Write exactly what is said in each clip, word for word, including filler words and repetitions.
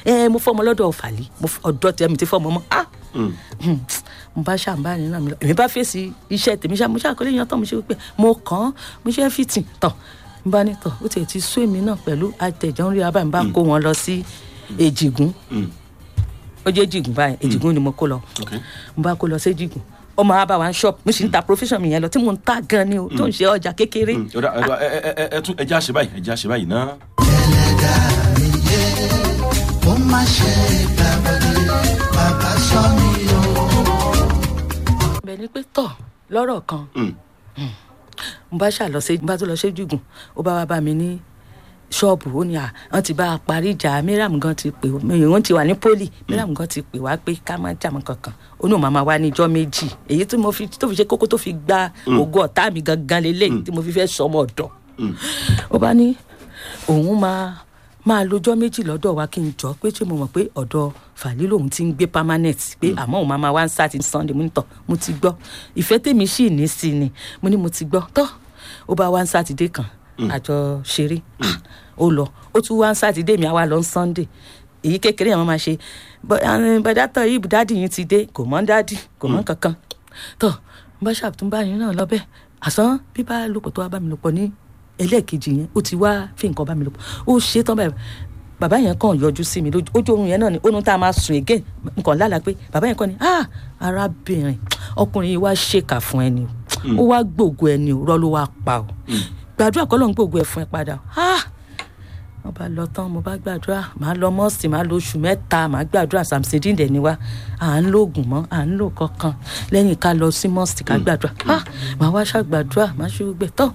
ẹ mo fọmọ lọ́dọ̀ Fàlí mo ọ̀dọ̀ tẹ̀mí ti fọmọ mọ́ ah mo bá ṣàǹbá nínú mi lọ èmi bá fèsì iṣẹ́ tèmi ṣá mo ṣàkọlé yan tán mo ṣe wípé mo kàn án mo ṣe fìtì tán n bá ní tán ó tiẹ̀ ti sú èmi náà pẹ̀lú àtẹ̀jọ́ ń rí abá mi bá kó wọn lọ sí Èjìgún ó jẹ́ Èjìgún báyìí Èjìgún ni mo kó lọ mo bá kó lọ sí Èjìgún ọmọ àbá wa ń ṣọ́ọ̀bù mo sì ń ta profession mi yẹn lọ tí mo ń ta gan ni o tó ń ṣe ọjà kékeré. ẹ jẹ́ àṣẹ báyìí ẹ jẹ́ àṣẹ báyìí náà. ẹlẹ́dàá mi yé ó má ṣe gbàgbé bàbá sọ mi o. bẹ́ẹ̀ ni pé tọ̀ lọ́rọ̀ kan mo bá ṣà lọ sí mo bá tó lọ sí Èjìgún ó bá wá bá mi ní ṣọ́ọ̀bù ó ní à wọ́n ti bá a parí ìjà Miriam gan ti pè wọ́n ti wà ní poli Miriam gan ti pè wá pé ká má jà mọ́ kankan ó ní òun máa wá ní ijọ́ méjì èyí tí mo fi tó fi ṣe kókó tó fi gba ògo ọ̀tá mi gangan lélẹ̀ tí mo fi fẹ́ sọmọ ọ̀dọ̀ ó bá ní òun máa máa lọ́jọ́ méjì lọ́dọ̀ wa kí n jọ pé ṣé mo mọ̀ pé ọ̀dọ̀ Fàlí lòun ti ń gbé permanent pé àmọ́ òun máa wá ń sáà ti Sunday mo ní tọ̀ mo ti gbọ́ ìfẹ́ tèmi sì ní sí ni mo ní mo ti gbọ́ tọ́ ó bá wá ń Sátidé kan àjọ ṣeré ó lọ ó tún wá ń Sátidé mi àwa lọ ń Sunday èyí kékeré àwọn máa ṣe bàdátọ̀ yìí dádì yìí ti dé kò mọ́ dádì kò mọ́ kankan tọ́ bá ṣàtúnbá yín náà lọ bẹ́ẹ̀ àsán bíbá lòpọ̀ tó wá bá mi lòpọ̀ ní ẹlẹ́ẹ̀kejì yẹn ó ti wá fi nǹkan bá mi lòpọ̀ ó ṣe tán báyìí bàbá yẹn kàn yọjú sí mi lójú ojú oorun yẹn náà ni ó nu tá a máa sùn again nǹkan lálàá pé bàbá yẹn kàn ní ah arábìnrin ọkùnrin yìí wá ṣèkà fún ẹni o ó wá gbòògùn ẹni o rọ́ ló wá pa o gbàdúrà kọ́ ló ń gbòògùn ẹ̀ fún ẹ padà ah mo bá lọ tán mo bá gbàdúrà màá lọ mọ́ọ̀sì màá lo oṣù mẹ́ta màá gbàdúrà sàmùsídìí dẹ̀ ni wá à ń lo oògùn mọ́ à ń lo kankan lẹ́yìn ká lọ sí mọ́ọ̀sì ká gbàdúrà ah màá wá ṣàgbàdúrà màá ṣe gbẹ tán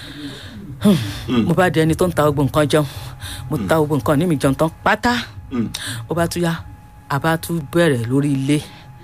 mo bá di ẹni tó ń ta gbogbo nǹkan jẹun mo ta gbogbo nǹkan ní mi jẹun tán pátá ó bá tún yá a bá tún bẹ̀rẹ̀ lórí ilé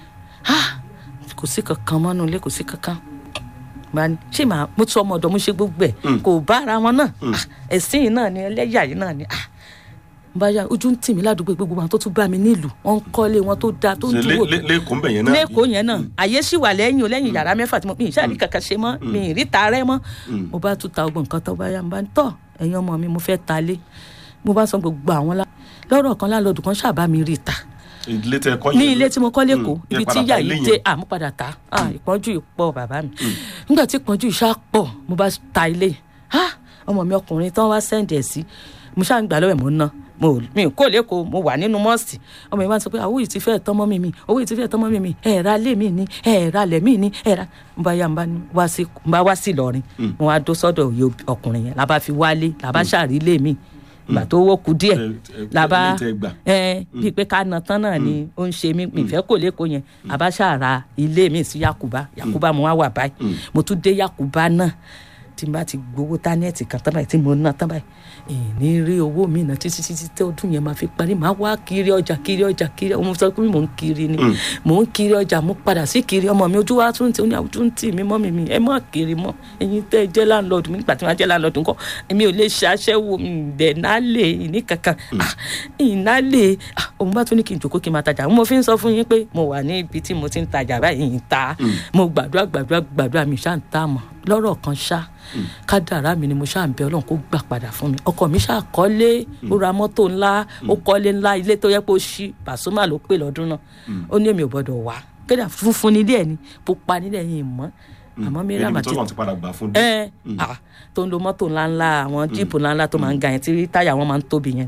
kò sí kankan mọ́nú ilé kò sí kankan ṣé màá mo tún ọmọ ọ̀dọ̀ mo ṣe gbogbo ẹ̀ kò bá ara wọn náà ẹ̀sìn yìí náà ni ẹlẹ́yà yìí náà ni báyà ojú ń tì mí ládùúgbò gbogbo àwọn tó tún bá mi nílùú wọn ń kọ́lé wọn tó dáa tó ń dúró lẹ́kọ̀ọ́ bẹ̀ yẹn náà lẹ́kọ̀ọ́ yẹn náà àyè sì wà lẹ́yìn o lẹ́yìn yàrá mẹ́fà tí mo mi ìṣàlì kankan ṣe mọ́ mi ìríta rẹ mọ́ mo bá tún ta gbogbo nǹkan tó bá yá mo bá ń tọ̀ ẹ̀yin ọmọ mi mo fẹ́ ta lé mo bá sọ gbogbo àwọn lọ́rọ̀ kan láńlọ́ọ̀dù kan ṣàbá mi rí ta ní ilé tí mo kọ́ lẹ́kọ̀ọ́ ibi tí yà yìí dé àmú padà ta ìpọ́njú ìpọ̀ bàbá mi nígbà tí ìpọ́njú ìṣá pọ̀ mo bá ta ilé ọmọ mi ọkùnrin tán wá sẹ́ǹdẹ̀ sí mo ṣáà ń gbà lọ́wọ́ ẹ̀ mo ná mo mi kò lẹ́kọ̀ọ́ mo wà nínú mọ́ọ̀sì ọmọ mi wá sọ pé owó yìí ti fẹ́ tán mọ́ mi mi owó yìí ti fẹ́ tán mọ́ mi mi ẹ̀ẹ̀ra lé mi ní ẹ̀ẹ̀ra lẹ̀ mí ní ẹ̀ẹ̀ra mo bá yá mo bá wá sí Ìlọrin mo wá dó sọ́dọ̀ òye ọkùnrin yẹn la bá fi wálé la bá ṣàrí lé mi ìgbà tó wó ku díẹ̀ la bá ẹ bíi pé ká na tán náà ni ó ń ṣe mí mi ìfẹ́ kò lẹ́kọ̀ọ́ yẹn la bá ṣàrà ilé mi sí Yakuba Yakuba mo wá wà báyìí mo tún dé Yakuba náà tí n bá ti gbowó tánẹ́ẹ̀tì kan tán báyìí tí mo ná tán báyìí ìní rí owó mi náà títí títí tí ọdún yẹn máa fi parí máa wá kiri ọjà kiri ọjà kiri ọmọ sọ pé mò ń kiri ni mò ń kiri ọjà mo padà sí kiri ọmọ mi ojú wa tún ti ní ojú tì mí mọ́ mi mi ẹ má kiri mọ́ ẹ̀yin tẹ́ ẹ jẹ́ láńlọ́ọ̀dù mi nígbà tí wọ́n á jẹ́ láńlọ́ọ̀dù ńkọ́ èmi ò lè ṣe aṣẹ́wó mi dẹ̀ nálè ìní kankan ìnálè òun bá tún ní kí n jòkó kí n máa tajà mo fi ń sọ fún yín pé mo wà ní ibi tí mo ti ń tajà báyìí ń ta mo gbàdúrà gbàdúrà gbàdúrà mi ṣáà ń tà mọ́ lọ́rọ̀ kan ṣá kádàrá mi ni mo ṣáà ń bẹ Ọlọ́run kó gbà padà fún mi ọkọ mi ṣáà kọ́lé ó ra mọ́tò ńlá ó kọ́lé ńlá ilé tó yẹ pé ó ṣí Pasuma ló pè lọ́dún náà ó ní èmi ò gbọ́dọ̀ wá kéde funfun nílé ẹ̀ ni pupa nílé ẹ̀yìn mọ́ àmọ́ Miriam àti ẹ tó ń lo mọ́tò ńlá ńlá àwọn jíìpù ńlá ńlá tó máa ń ga yẹn tí táyà wọn máa ń tóbi yẹn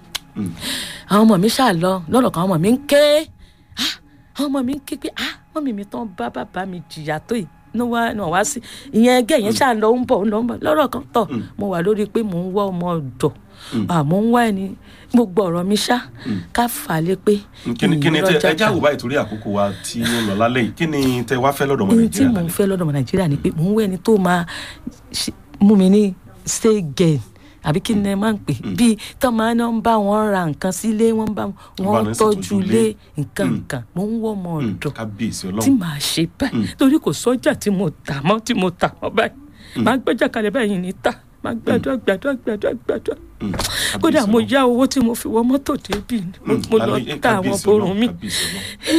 àwọn ọmọ mi ṣáà lọ lọ́rọ̀ kan àwọn ọmọ mi ń ké àwọn ọmọ mi ń ké pé ah mọ́mì mi tán bá bàbá mi jìyà tó yìí ní wá ní wá sí ìyẹn ẹgẹ yẹn ṣáà lọ ń bọ̀ ń lọ ń bọ̀ lọ́rọ̀ kan tọ̀ mo wà lórí pé mò ń wá ọmọ ọ̀dọ̀ àmọ́ ń wá ẹni gbogbo ọ̀rọ̀ mi ṣá ká fà lé pé kíni kíni tẹ ẹ jáwó báyìí torí àkókò wa tí ó lọ lálẹ́ yìí kíni tẹ wá fẹ́ lọ́dọ̀ ọmọ Nàìjíríà tí mò ń fẹ́ lọ́dọ̀ ọmọ Nàìjíríà ni pé mò ń wá ẹni tó máa mú mi ní stay gain àbí kí ni ẹ máa ń pè bíi tọ́ máa ń bá wọn ra nǹkan sílé wọ́n bá wọn tọ́jú lé nǹkan nǹkan mò ń wọ́ ọmọ ọ̀dọ̀ tí màá ṣe báyìí torí kò sọ́jà tí mo tà mọ́ tí mo tà mọ́ báyìí màá gbẹ́jà kalẹ̀ báyìí ní ta màá gbàdúrà gbàdúrà gbàdúrà gbàdúrà kódà mo yá owó tí mo fi wọ mọ́tò débì mo lọ ta àwọn borun mi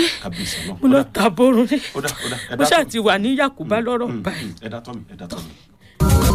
mo lọ ta borun mi mo ṣáà ti wà ní Yakuba lọ́rọ̀ báyìí.